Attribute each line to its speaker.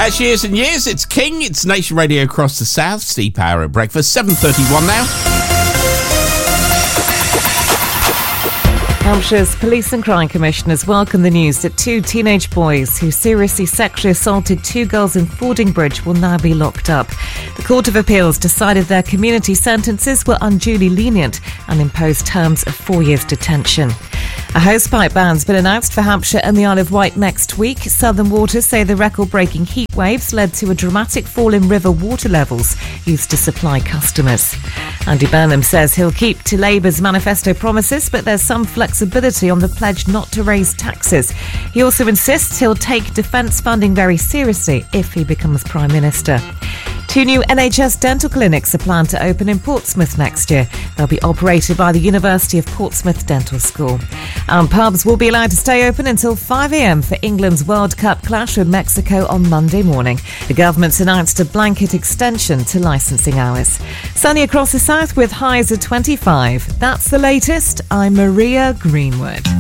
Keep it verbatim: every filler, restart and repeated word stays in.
Speaker 1: As years and years, it's King. It's Nation Radio across the south. Steve Power at breakfast. seven thirty-one now.
Speaker 2: Hampshire's Police and Crime Commissioners welcome the news that two teenage boys who seriously sexually assaulted two girls in Fordingbridge will now be locked up. The Court of Appeals decided their community sentences were unduly lenient and imposed terms of four years detention. A hosepipe ban's been announced for Hampshire and the Isle of Wight next week. Southern Waters say the record-breaking heat waves led to a dramatic fall in river water levels used to supply customers. Andy Burnham says he'll keep to Labour's manifesto promises, but there's some flexibility on the pledge not to raise taxes. He also insists he'll take defence funding very seriously if he becomes Prime Minister. Two new N H S dental clinics are planned to open in Portsmouth next year. They'll be operated by the University of Portsmouth Dental School. And pubs will be allowed to stay open until five a.m. for England's World Cup clash with Mexico on Monday morning. The government's announced a blanket extension to licensing hours. Sunny across the south with highs of twenty-five. That's the latest. I'm Maria Greenwood.